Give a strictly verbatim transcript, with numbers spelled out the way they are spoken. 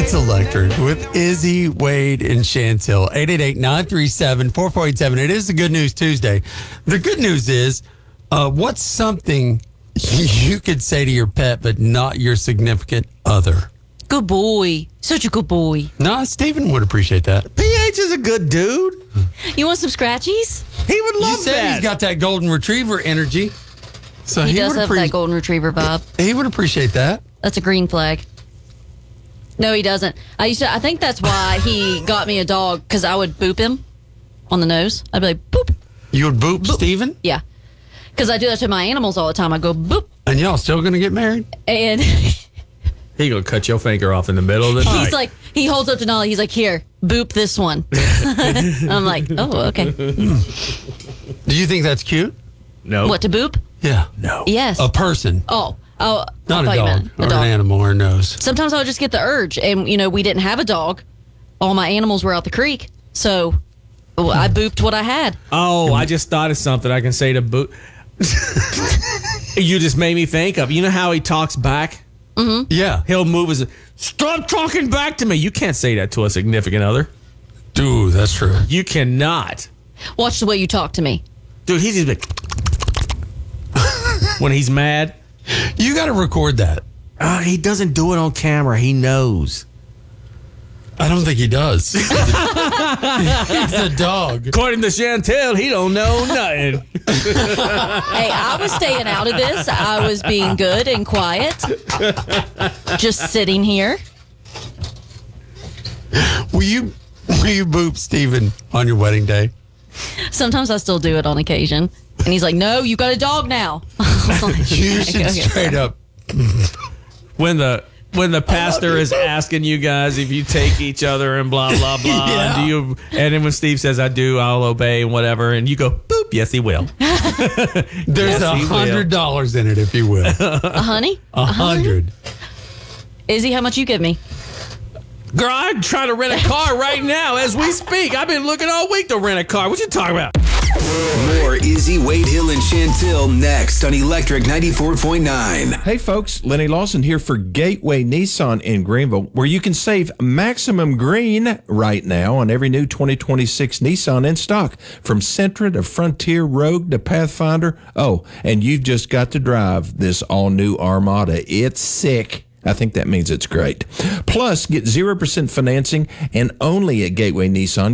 It's Electric with Izzy, Wade, and Chantel. eight eight eight, nine three seven, four four eight seven. It is the Good News Tuesday. The good news is, uh, what's something you could say to your pet, but not your significant other? Good boy. Such a good boy. No, Stephen would appreciate that. P H is a good dude. You want some scratchies? He would love You said that. he's got that golden retriever energy. So He, he, does would have appre- that golden retriever vibe. He would appreciate that. That's a green flag. No, he doesn't. I used to. I think that's why he got me a dog, because I would boop him on the nose. I'd be like, boop. You would boop, Stephen? Yeah. Because I do that to my animals all the time. I go, boop. And y'all still going to get married? And He gonna cut your finger off in the middle of the night. he's like, he holds up to Nolly. He's like, here, boop this one. I'm like, oh, okay. Do you think that's cute? no. What, to boop? Yeah. No. Yes. A person. Oh, oh. Not I a thought you dog meant or a dog. an animal or a nose. Sometimes I would just get the urge. And, you know, we didn't have a dog. All my animals were out the creek. So well, I booped what I had. Oh, I just thought of something I can say to Boot. You just made me think of. You know how he talks back? Yeah. He'll move his. Stop talking back to me. You can't say that to a significant other. Dude, that's true. You cannot. Watch the way you talk to me. Dude, he's just like. When he's mad. You got to record that. Uh, he doesn't do it on camera. He knows. I don't think he does. He's a dog. According to Chantel, he don't know nothing. Hey, I was staying out of this. I was being good and quiet. Just sitting here. Will you, will you boop Stephen on your wedding day? Sometimes I still do it on occasion. And he's like, no, you got a dog now. I'm like, You okay, should okay. straight up. When the when the pastor is asking you guys if you take each other and blah blah blah, Yeah. and do you? And then when Steve says I do, I'll obey and whatever, and you go boop, yes he will. There's a he will. hundred dollars in it, if you will. A honey? A hundred. Izzy, how much you give me? Girl, I'm trying to rent a car right now as we speak. I've been looking all week to rent a car. What you talking about? More Izzy, Wade Hill, and Chantel next on Electric ninety-four point nine. Hey folks, Lenny Lawson here for Gateway Nissan in Greenville, where you can save maximum green right now on every new twenty twenty-six Nissan in stock, from Sentra to Frontier, Rogue to Pathfinder. Oh, and you've just got to drive this all-new Armada. It's sick. I think that means it's great. Plus, get zero percent financing and only at Gateway Nissan.